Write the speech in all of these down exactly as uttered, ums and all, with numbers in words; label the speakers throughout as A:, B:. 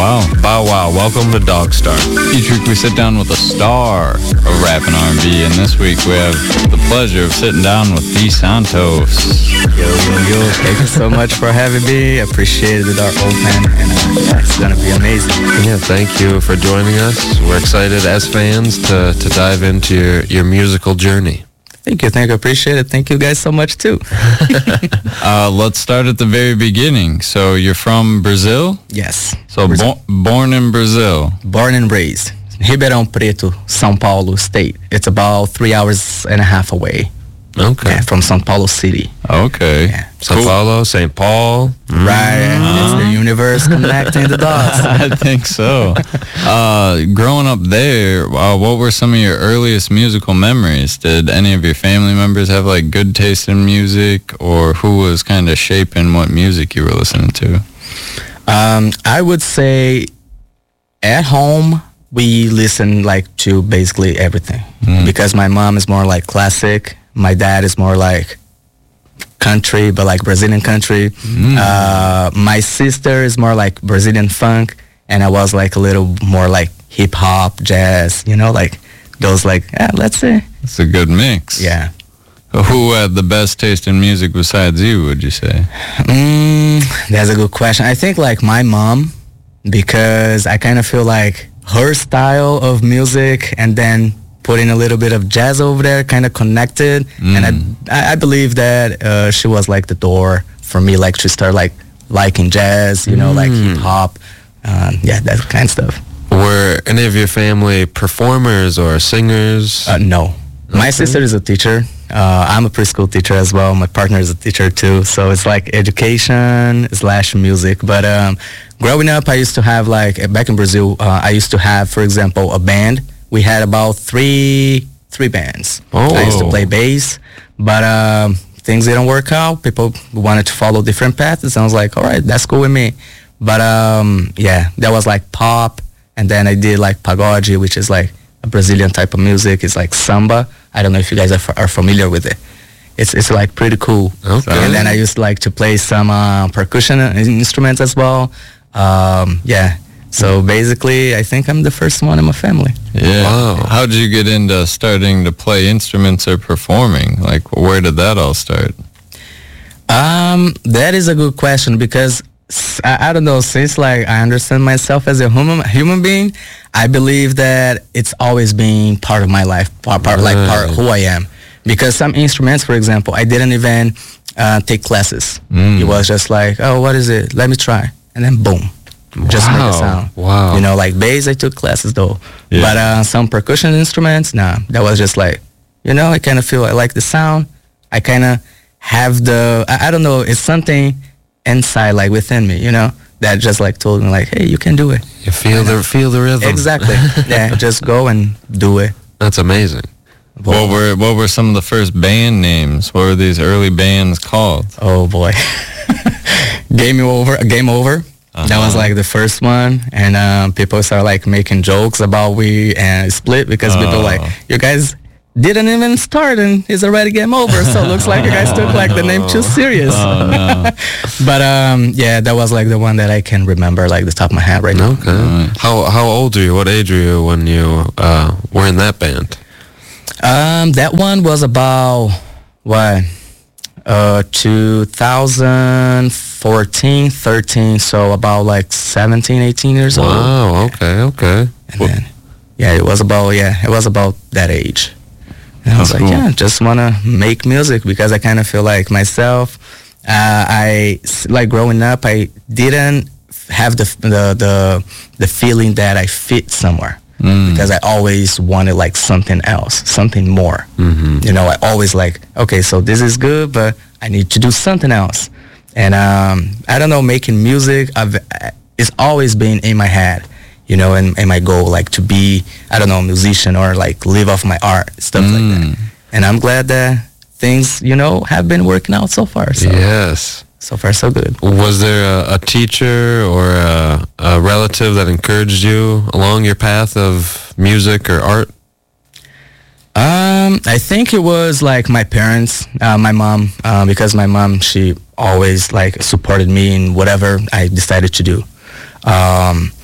A: Wow.
B: Bow Wow. Welcome to Dogstar.
A: Each week we sit down with a star of rap and R and B, and this week we have the pleasure of sitting down with D. Santos.
C: Yo, yo, yo. Thank you so much for having me. Appreciate it, our open, and uh, yeah, it's going to be amazing.
B: Yeah, thank you for joining us. We're excited as fans to, to dive into your, your musical journey.
C: Thank you, thank you, appreciate it. Thank you guys so much too.
A: uh, let's start at the very beginning. So you're from Brazil?
C: Yes.
A: So bo- born in Brazil?
C: Born and raised. Ribeirão Preto, São Paulo State. It's about three hours and a half away.
B: Okay.
C: Yeah, from São Paulo City.
A: Okay.
C: Yeah.
B: São
A: Cool.
B: Paulo, Saint Paul.
C: Right.
A: Uh-huh.
C: It's the universe connecting the dots.
A: I think so. Uh, growing up there, uh, what were some of your earliest musical memories? Did any of your family members have like good taste in music, or who was kind of shaping what music you were listening to?
C: Um, I would say at home, we listen like to basically everything
A: Mm.
C: because my mom is more like classic. My dad is more like country, but like Brazilian country.
A: Mm.
C: Uh, my sister is more like Brazilian funk, and I was like a little more like hip hop, jazz, you know, like those like, yeah, let's say.
A: It's a good mix.
C: Yeah.
A: Who had the best taste in music besides you, would you say?
C: Mm, that's a good question. I think like my mom, because I kind of feel like her style of music and then putting a little bit of jazz over there kind of connected.
A: Mm.
C: And I, I believe that uh, she was like the door for me, like to start like liking jazz, you know, like hip hop. Uh, yeah, that kind of stuff.
B: Were any of your family performers or singers?
C: Uh, no. My
B: Okay.
C: sister is a teacher. Uh, I'm a preschool teacher as well. My partner is a teacher too. So it's like education slash music. But um, growing up, I used to have like, back in Brazil, uh, I used to have, for example, a band. We had about three three bands.
B: Oh.
C: I used to play bass, but um, things didn't work out. People wanted to follow different paths. And I was like, all right, that's cool with me. But um, yeah, that was like pop. And then I did like pagode, which is like a Brazilian type of music. It's like samba. I don't know if you guys are, f- are familiar with it. It's it's like pretty cool.
B: Okay.
C: And then I used to like to play some uh, percussion instruments as well. Um, yeah. So basically, I think I'm the first one in my family.
A: Yeah.
B: Wow.
A: How did you get into starting to play instruments or performing? Like, where did that all start?
C: Um, that is a good question because s- I, I don't know. Since like I understand myself as a human human being, I believe that it's always been part of my life, part, part like part of who I am. Because some instruments, for example, I didn't even uh, take classes.
A: Mm.
C: It was just like, oh, what is it? Let me try, and then boom, just make
B: Wow.
C: a sound.
B: Wow.
C: You know, like bass, I took classes though,
A: Yeah.
C: but uh, some percussion instruments, nah, that was just like, you know, I kind of feel I like the sound. I kind of have the, I, I don't know, it's something inside, like within me, you know, that just like told me like, hey, you can do it.
B: You feel the feel the rhythm.
C: Exactly. Yeah, just go and do it.
B: That's amazing.
A: What were what were some of the first band names? What were these early bands called?
C: Oh boy. Game over, game over. That was
A: Uh-huh.
C: like the first one, and um, people started like making jokes about we and split because people like,
A: Oh.
C: you guys didn't even start and it's already game over. So it looks like you guys took like the name too serious.
A: Oh, no.
C: But um, yeah, that was like the one that I can remember like the top of my head right now.
B: Okay.
A: Right.
B: How how old are you? What age were you when you uh, were in that band?
C: Um, that one was about what, uh, two thousand fourteen, thirteen. So about like seventeen, eighteen years old.
B: Wow. Okay. Okay.
C: And then, yeah, it was about yeah, it was about that age. And I was
A: That's
C: like,
A: cool.
C: yeah, just wanna make music because I kind of feel like myself. Uh, I s- like growing up, I didn't have the f- the the the feeling that I fit somewhere
A: Mm.
C: because I always wanted like something else, something more.
B: Mm-hmm.
C: You know, I always like, okay, so this is good, but I need to do something else. And um, I don't know, making music, I've, it's always been in my head, you know, and, and my goal, like to be, I don't know, a musician or like live off my art, stuff like
A: Mm.
C: that. And I'm glad that things, you know, have been working out so far. So,
B: Yes.
C: so far, so good.
B: Was there a, a teacher or a, a relative that encouraged you along your path of music or art?
C: Um, I think it was like my parents, uh, my mom, uh, because my mom, she always like supported me in whatever I decided to do. Um,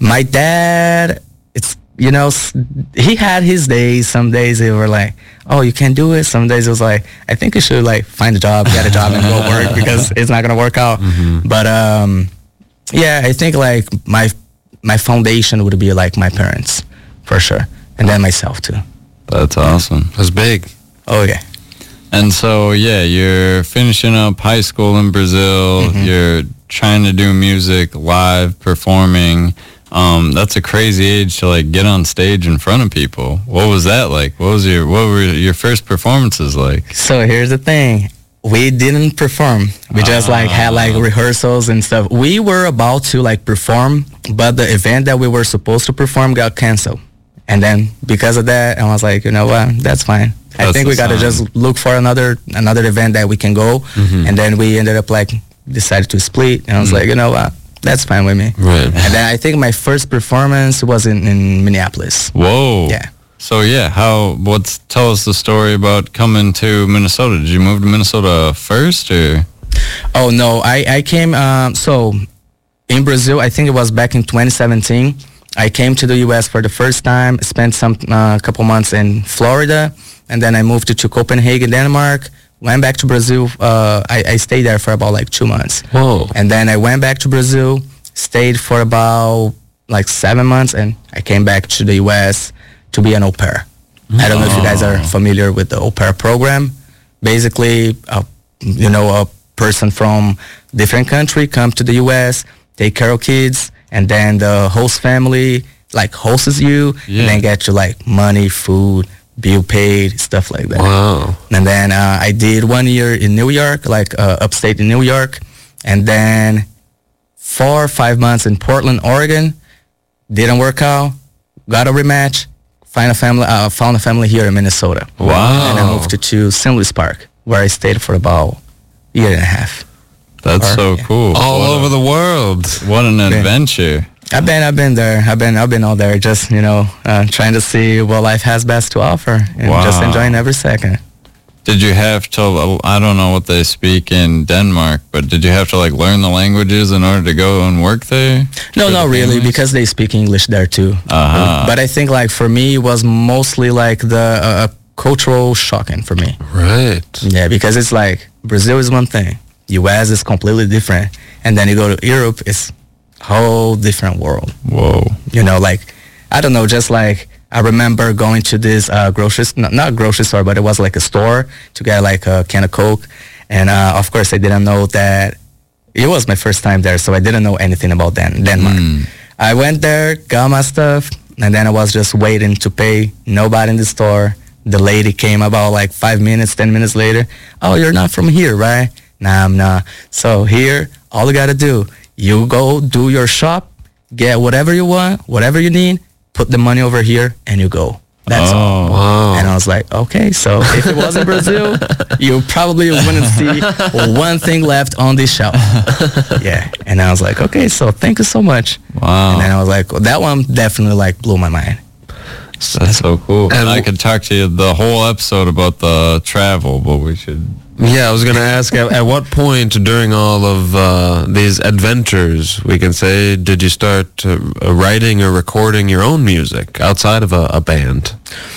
C: My dad, it's, you know, s- he had his days. Some days they were like, oh, you can't do it. Some days it was like, I think you should like find a job, get a job and go work because it's not going to work out.
B: Mm-hmm.
C: But um, yeah, I think like my my foundation would be like my parents for sure. And then myself too.
A: That's awesome.
B: That's big.
C: Oh, yeah.
A: And so, yeah, you're finishing up high school in Brazil.
C: Mm-hmm.
A: You're trying to do music, live, performing. Um, that's a crazy age to like get on stage in front of people. What was that like? What was your what were your first performances like?
C: So here's the thing. We didn't perform. We just like had like rehearsals and stuff. We were about to like perform, but the event that we were supposed to perform got canceled. And then because of that, I was like, you know what, that's fine. I
A: That's
C: think
A: the
C: we got to
A: sign.
C: just look for another another event that we can go.
B: Mm-hmm.
C: And then we ended up like decided to split. And I was like, you know what, that's fine with me.
B: Right.
C: And then I think my first performance was in, in Minneapolis.
A: Whoa.
C: Yeah.
A: So yeah, how? What's tell us the story about coming to Minnesota? Did you move to Minnesota first, or?
C: Oh no, I I came. Um, so in Brazil, I think it was back in twenty seventeen. I came to the U S for the first time. Spent some uh, couple months in Florida, and then I moved to, to Copenhagen, Denmark. Went back to Brazil. Uh, I, I stayed there for about like two months,
B: Whoa.
C: and then I went back to Brazil. Stayed for about like seven months, and I came back to the U S to be an au pair. I don't know if you guys are familiar with the au pair program. Basically, uh, you know, a person from different country come to the U S, take care of kids, and then the host family like hosts you,
A: Yeah.
C: and then get you like money, food, bill paid, stuff like that.
B: Wow.
C: And then uh, I did one year in New York, like uh, upstate in New York, and then four or five months in Portland, Oregon. Didn't work out. Got a rematch. Find a family. Uh, found a family here in Minnesota.
A: Wow.
C: And I moved to, to Saint Louis Park, where I stayed for about a year and a half.
A: That's
C: Or-
A: so
C: yeah.
A: cool.
B: All
A: What a-
B: over the world.
A: What an adventure.
C: I've been, I've been there. I've been, I've been all there. Just you know, uh, trying to see what life has best to offer, and just
A: Wow.
C: enjoying every second.
A: Did you have to, I don't know what they speak in Denmark, but did you have to like learn the languages in order to go and work there?
C: No,
A: For
C: not
A: the
C: really,
A: families?
C: because they speak English there too.
A: Uh-huh.
C: But I think like for me, it was mostly like the uh, cultural shocking for me.
B: Right.
C: Yeah, because it's like Brazil is one thing, U S is completely different, and then you go to Europe, it's a whole different world.
A: Whoa.
C: You know, like I don't know, just like I remember going to this uh, grocery, not, not grocery store, but it was like a store to get like a can of Coke, and uh, of course I didn't know that it was my first time there, so I didn't know anything about Dan- Denmark.
A: Mm.
C: I went there, got my stuff, and then I was just waiting to pay. Nobody in the store. The lady came about like five minutes, ten minutes later. Oh, you're not from here, right? Nah, I'm not. So here, all you gotta do, you go do your shop, get whatever you want, whatever you need, put the money over here, and you go. That's all.
A: Oh.
B: Wow.
C: And I was like, okay, so if it was in Brazil, you probably wouldn't see one thing left on this shelf. Yeah. And I was like, okay, so thank you so much.
A: Wow.
C: And then I was like, well, that one definitely like blew my mind.
A: That's so cool.
B: And
A: I
B: w-
A: could talk to you the whole episode about the travel, but we should.
B: Yeah, I was going to ask, at, at what point during all of uh, these adventures, we can say, did you start uh, writing or recording your own music outside of a, a band?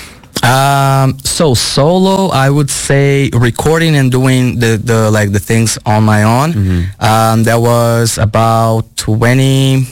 C: Um, so solo, I would say recording and doing the, the like the things on my own. Um, that was about twenty,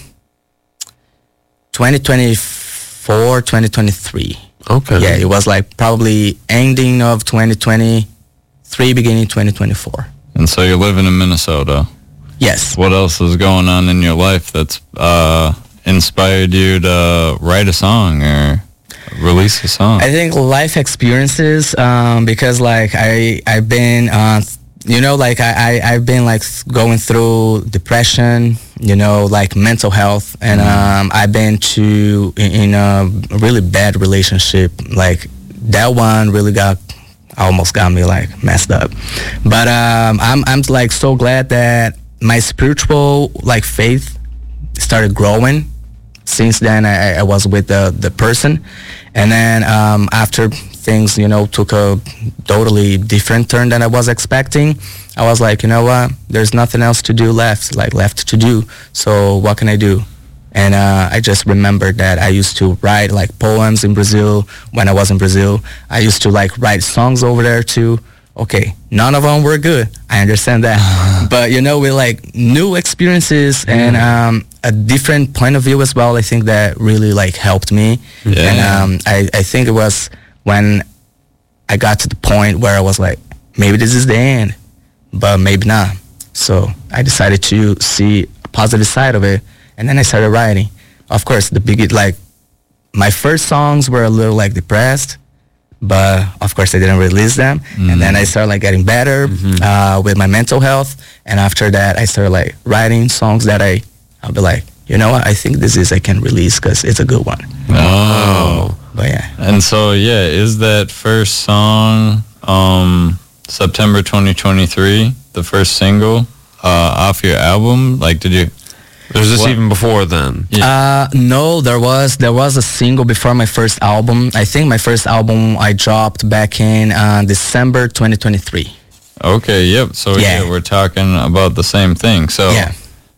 C: twenty twenty-four, twenty twenty-three.
B: Okay.
C: Yeah, it was like probably ending of twenty twenty-three, beginning twenty twenty-four.
A: And so you're living in Minnesota.
C: Yes.
A: What else is going on in your life that's uh, inspired you to write a song or release a song?
C: I think life experiences, um, because like I, I've been, uh, you know, like I, I, I've been like going through depression, you know, like mental health. And um, I've been to, in, in a really bad relationship. Like that one really got, almost got me like messed up. But um, I'm, I'm like so glad that my spiritual like faith started growing. Since then, I, I was with the, the person. And then um, after things, you know, took a totally different turn than I was expecting, I was like, you know what? There's nothing else to do left, like left to do. So what can I do? And uh, I just remembered that I used to write like poems in Brazil when I was in Brazil. I used to like write songs over there too. Okay, none of them were good. I understand that. But, you know, with like new experiences and um, a different point of view as well, I think that really like helped me.
A: Yeah.
C: And um, I, I think it was when I got to the point where I was like, maybe this is the end, but maybe not. So I decided to see a positive side of it. And then I started writing. Of course, the big, like, my first songs were a little, like, depressed. But, of course, I didn't release them. Mm-hmm. And then I started, like, getting better mm-hmm. uh, with my mental health. And after that, I started, like, writing songs that I, I'll be like, you know what? I think this is I can release because it's a good one.
A: Oh.
C: But, yeah.
A: And so, yeah, is that first song, um, September twenty twenty-three, the first single uh, off your album? Like, did you...
B: Was this
A: what?
B: even before then?
C: Yeah. Uh, no, there was there was a single before my first album. I think my first album I dropped back in uh, December twenty twenty-three.
A: Okay, yep. So yeah. yeah, we're talking about the same thing. So
C: yeah.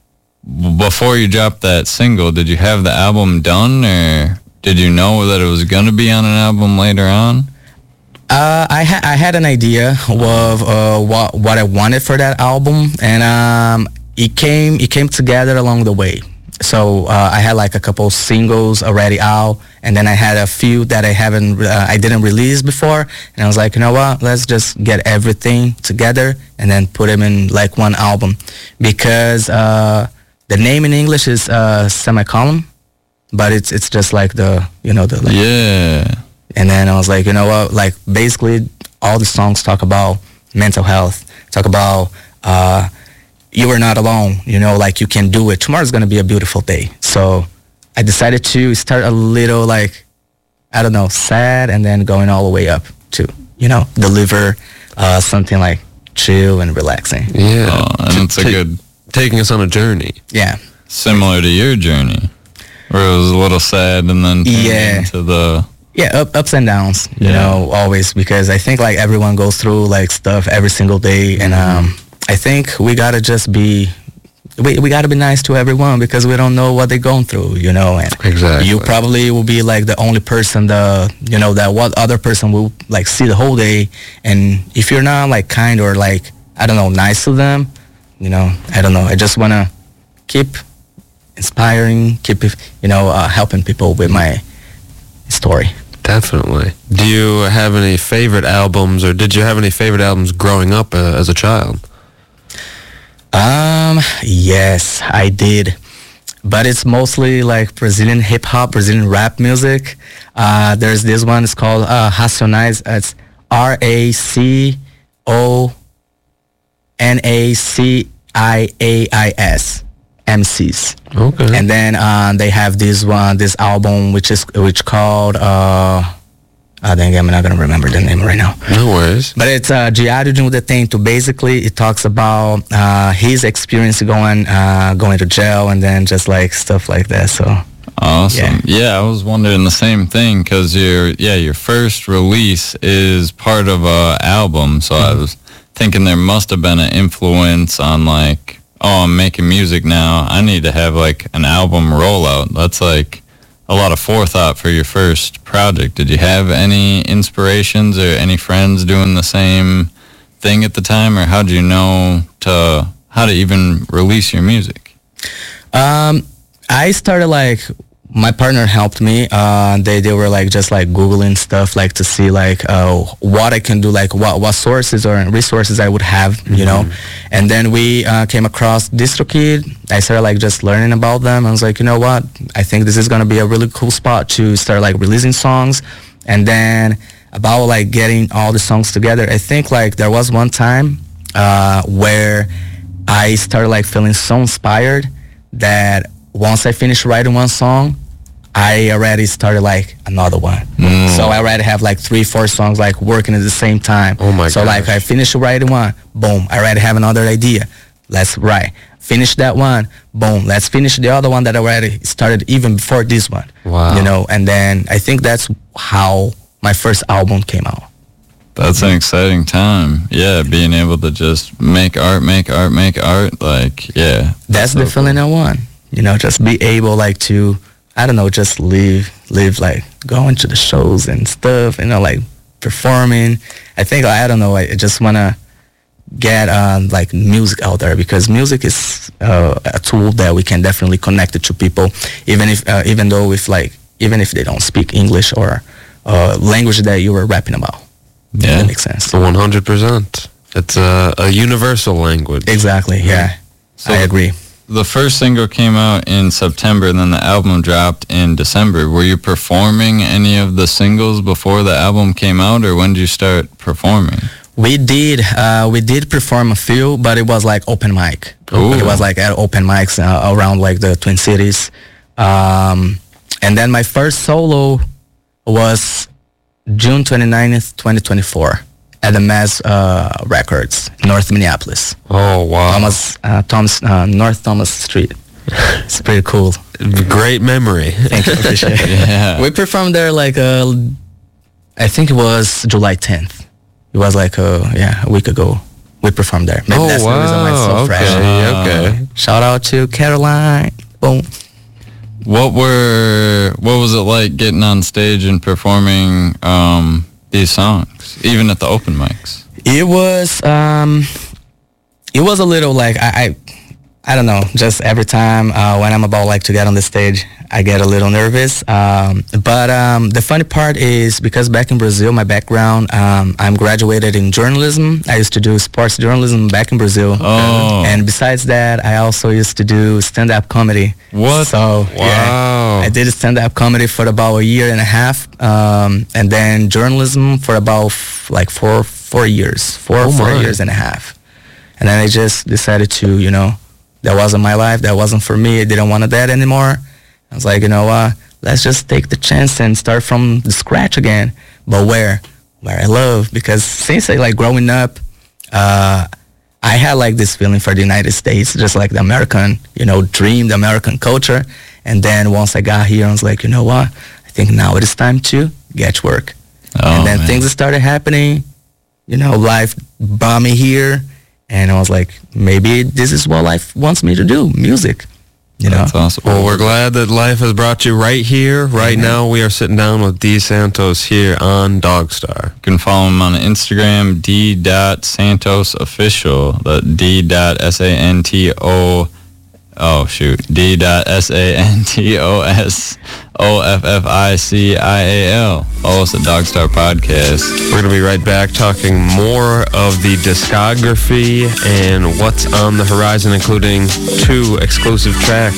A: before you dropped that single, did you have the album done, or did you know that it was going to be on an album later on?
C: Uh, I had I had an idea of uh, what what I wanted for that album, and um. It came it came together along the way. So uh, I had like a couple singles already out, and then I had a few that I haven't uh, I didn't release before, and I was like, you know what, let's just get everything together and then put them in like one album, because uh, the name in English is uh, Semicolon, but it's it's just like the you know the like,
A: yeah.
C: And then I was like, you know what, like basically all the songs talk about mental health, talk about. Uh, You are not alone, you know, like you can do it. Tomorrow's going to be a beautiful day. So I decided to start a little like, I don't know, sad, and then going all the way up to, you know, deliver uh, something like chill and relaxing.
B: Yeah.
A: Oh, and it's a
B: Ta-
A: good...
B: Taking us on a journey.
C: Yeah.
A: Similar to your journey, where it was a little sad and then turned
C: yeah.
A: into the...
C: Yeah, up, ups and downs, you
A: Yeah.
C: know, always, because I think like everyone goes through like stuff every single day, and um. I think we gotta just be, we, we gotta be nice to everyone, because we don't know what they're going through, you know. And
B: exactly.
C: You probably will be like the only person, the you know, that what other person will like see the whole day. And if you're not like kind or like, I don't know, nice to them, you know, I don't know. I just wanna keep inspiring, keep, you know, uh, helping people with my story.
B: Definitely. Do you have any favorite albums, or did you have any favorite albums growing up uh, as a child?
C: Um, yes, I did. But it's mostly like Brazilian hip hop, Brazilian rap music. Uh, there's this one, it's called uh, Racionais. It's R A C O N A C I A I S. M Cs.
B: Okay.
C: And then uh, they have this one, this album, which is which called. Uh, I think I'm not gonna remember the name right now.
B: No worries.
C: But it's uh, Diário de um Detento. Basically, it talks about uh, his experience going uh, going to jail, and then just like stuff like that. So
A: awesome. Yeah, yeah, I was wondering the same thing, because your yeah your first release is part of a album. So mm-hmm. I was thinking there must have been an influence on like, oh, I'm making music now, I need to have like an album rollout. That's like a lot of forethought for your first project. Did you have any inspirations or any friends doing the same thing at the time, or how did you know to how to even release your music?
C: Um, I started like, my partner helped me. Uh, they they were like just like Googling stuff like to see like uh, what I can do, like what what sources or resources I would have, you mm-hmm. know. And then we uh, came across DistroKid. I started like just learning about them. I was like, you know what? I think this is gonna be a really cool spot to start like releasing songs. And then about like getting all the songs together, I think like there was one time uh, where I started like feeling so inspired that once I finished writing one song, I already started like another one. Mm. So I already have like three, four songs like working at the same time.
B: Oh my god.
C: So gosh. Like I finished writing one, boom, I already have another idea. Let's write. Finish that one, boom, let's finish the other one that I already started even before this one.
B: Wow.
C: You know, and then I think that's how my first album came out.
A: That's an exciting time. Yeah, being able to just make art, make art, make art. Like, yeah.
C: That's, that's the so feeling cool. I want. you know, just be able like to, I don't know, just live, live like going to the shows and stuff, you know, like performing. I think, I don't know, I just want to get uh, like music out there, because music is uh, a tool that we can definitely connect it to people, even if, uh, even though if like, even if they don't speak English or uh, language that you were rapping about.
A: Yeah.
C: That makes sense.
B: So one hundred percent. It's a, a universal language.
C: Exactly, yeah.
A: So
C: I agree.
A: The first single came out in September, and then the album dropped in December. Were you performing any of the singles before the album came out, or when did you start performing?
C: We did, uh, we did perform a few, but it was like open mic.
A: Ooh.
C: It was like at open mics uh, around like the Twin Cities. Um, and then my first solo was June twenty-ninth, twenty twenty-four at the Mass uh, Records, North Minneapolis.
B: Oh, wow.
C: Thomas, uh, Thomas, uh, North Thomas Street. It's pretty cool.
B: Great memory.
C: Thank you, appreciate it.
A: Yeah.
C: We performed there like, uh, I think it was July tenth. It was like, uh, yeah, a week ago. We performed there. Maybe
B: Oh,
C: that's the reason why it's so
B: wow.
C: fresh.
B: Okay, okay.
C: Shout out to Caroline. Boom.
A: What were what was it like getting on stage and performing um, these songs, even at the open mics?
C: It was um, it was a little like I I, I don't know. Just every time uh, when I'm about like to get on the stage, I get a little nervous. Um, but um, the funny part is because back in Brazil, my background, um, I'm graduated in journalism. I used to do sports journalism back in Brazil.
A: Oh.
C: And besides that, I also used to do stand-up comedy.
A: What?
C: So
B: Wow.
C: yeah, I did stand-up comedy for about a year and a half, um, and then journalism for about f- like four four years, four
B: Oh
C: four
B: my.
C: years and a half. And then I just decided to, you know, that wasn't my life. That wasn't for me. I didn't want that anymore. I was like, you know what? Let's just take the chance and start from the scratch again. But where? Where I love. Because since I like growing up, uh, I had like this feeling for the United States, just like the American, you know, dream, the American culture. And then once I got here, I was like, you know what? I think now it is time to get to work.
A: Oh,
C: and then
A: man.
C: things started happening. You know, life brought me here. And I was like, maybe this is what life wants me to do, music. You know?
A: That's awesome.
B: Well, we're glad that life has brought you right here. Right now, we are sitting down with D. Santos here on Dogstar.
A: You can follow him on Instagram, d dot santos official. That d dot s a n t o. Oh shoot, d dot s a n t o s o f f i c i a l. Follow us at Dogstar Podcast.
B: We're going to be right back talking more of the discography and what's on the horizon, including two exclusive tracks